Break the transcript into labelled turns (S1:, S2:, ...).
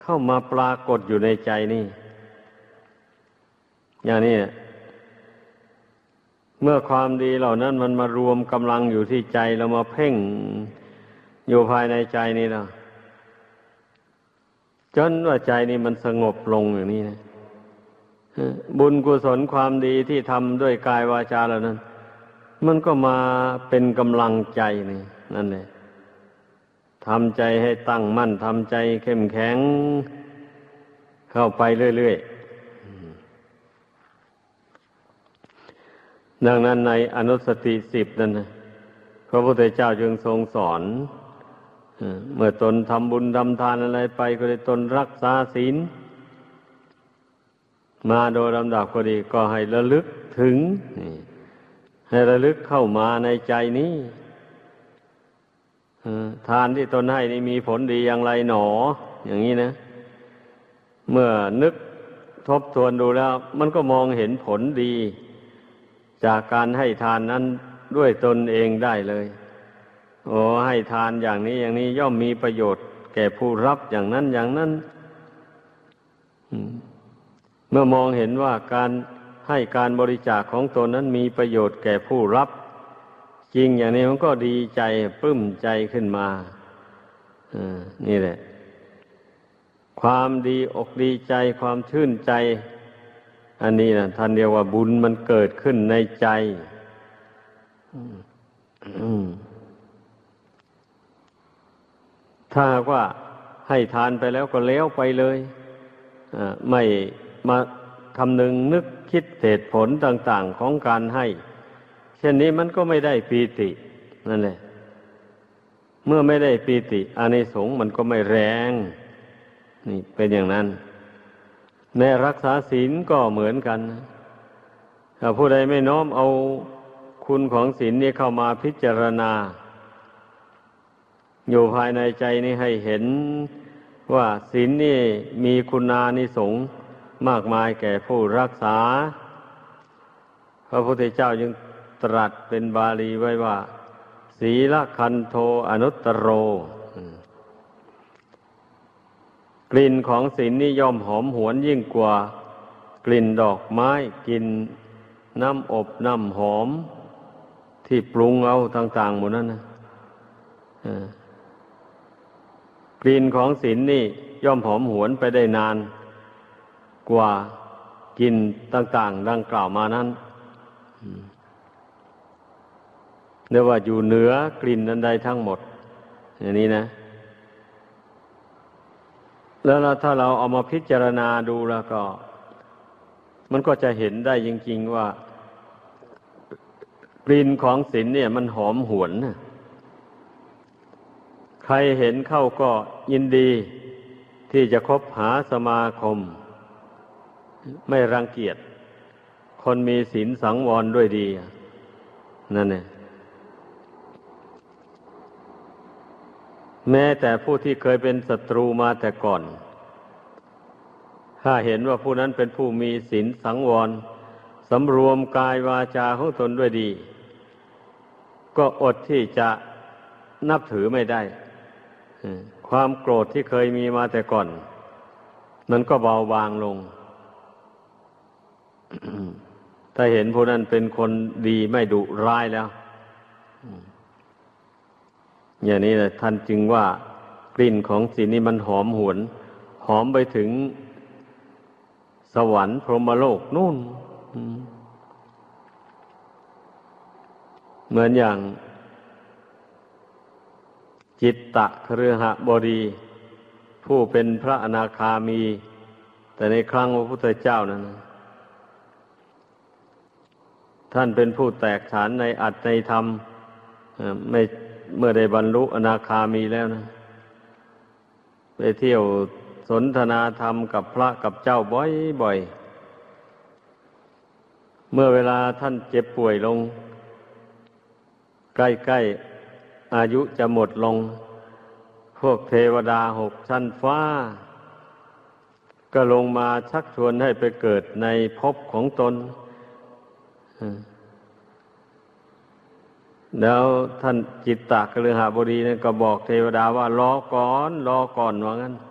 S1: เข้ามาปรากฏอยู่ในใจนี่อย่างนี้เมื่อความดีเหล่านั้นมันมารวมกำลังอยู่ที่ใจแล้วมาเพ่งอยู่ภายในใจนี่แล้วจนว่าใจนี่มันสงบลงอย่างนี้นะบุญกุศลความดีที่ทำด้วยกายวาจาเหล่านั้นมันก็มาเป็นกำลังใจนี่นั่นแหละทำใจให้ตั้งมั่นทำใจเข้มแข็งเข้าไปเรื่อยๆดังนั้นในอนุสติ10นั่นนะพระพุทธเจ้าจึงทรงสอนเมื่อตนทำบุญทำทานอะไรไปก็ได้ตนรักษาศีลมาโดยลำดับก็ดีก็ให้ระลึกถึงให้ระลึกเข้ามาในใจนี้ทานที่ตนให้นี่มีผลดีอย่างไรหนออย่างนี้นะเมื่อนึกทบทวนดูแล้วมันก็มองเห็นผลดีจากการให้ทานนั้นด้วยตนเองได้เลยโอ้ให้ทานอย่างนี้อย่างนี้ย่อมมีประโยชน์แก่ผู้รับอย่างนั้นอย่างนั้นเมื่อมองเห็นว่าการให้การบริจาคของตนนั้นมีประโยชน์แก่ผู้รับจริงอย่างนี้มันก็ดีใจปลื้มใจขึ้นมานี่แหละความดีอกดีใจความชื่นใจอันนี้นะท่านเรียกว่าบุญมันเกิดขึ้นในใจถ้าหากว่าให้ทานไปแล้วก็แล้วไปเลยไม่มาคำนึงนึกคิดเหตุผลต่างๆของการให้เช่นนี้มันก็ไม่ได้ปีตินั่นแหละเมื่อไม่ได้ปีติอานิสงส์มันก็ไม่แรงนี่เป็นอย่างนั้นในรักษาศีลก็เหมือนกันถ้าผู้ใดไม่น้อมเอาคุณของศีลนี้เข้ามาพิจารณาอยู่ภายในใจนี้ให้เห็นว่าศีลนี่มีคุณานิสงส์มากมายแก่ผู้รักษาพระพุทธเจ้าจึงตรัสเป็นบาลีไว้ว่าศีลคันโทอนุตตโรกลิ่นของศีลนี่ย่อมหอมหวนยิ่งกว่ากลิ่นดอกไม้กลิ่นน้ำอบน้ำหอมที่ปรุงเอาต่างๆหมดนั้นนะกลิ่นของศีลนี่ย่อมหอมหวนไปได้นานกว่ากลิ่นต่างๆดังกล่าวมานั้นเรียกว่าอยู่เหนือกลิ่นอันใดทั้งหมดอย่างนี้นะแล้วถ้าเราเอามาพิจารณาดูแล้วก็มันก็จะเห็นได้จริงๆว่ากลิ่นของศีลเนี่ยมันหอมหวนนะใครเห็นเข้าก็ยินดีที่จะคบหาสมาคมไม่รังเกียจคนมีศีลสังวรด้วยดีนั่นแหละแม้แต่ผู้ที่เคยเป็นศัตรูมาแต่ก่อนถ้าเห็นว่าผู้นั้นเป็นผู้มีศีลสังวรสำรวมกายวาจาของตนด้วยดีก็อดที่จะนับถือไม่ได้ความโกรธที่เคยมีมาแต่ก่อนมันก็เบาบางลงถ้าเห็นผู้นั้นเป็นคนดีไม่ดุร้ายแล้วอย่างนี้แหละท่านจึงว่ากลิ่นของศีลนี่มันหอมหวนหอมไปถึงสวรรค์พรหมโลกนู่นเหมือนอย่างจิตตคฤหบดีผู้เป็นพระอนาคามีแต่ในครั้งพระพุทธเจ้านั้นท่านเป็นผู้แตกฉานในอัตในธรรมไม่เมื่อได้บรรลุอนาคามีแล้วนะไปเที่ยวสนทนาธรรมกับพระกับเจ้าบ่อยๆเมื่อเวลาท่านเจ็บป่วยลงใกล้ๆอายุจะหมดลงพวกเทวดา6 ชั้นฟ้าก็ลงมาชักชวนให้ไปเกิดในภพของตนแล้วท่านจิตตคฤหบดีเนี่ยก็บอกเทวดาว่ารอก่อนว่างั้น